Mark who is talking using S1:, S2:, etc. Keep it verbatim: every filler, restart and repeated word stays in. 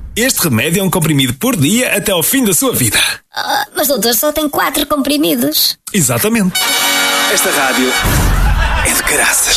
S1: Este remédio é um comprimido por dia até ao fim da sua vida.
S2: Ah, mas doutor, só tem quatro comprimidos.
S1: Exatamente. Esta rádio é de caraças.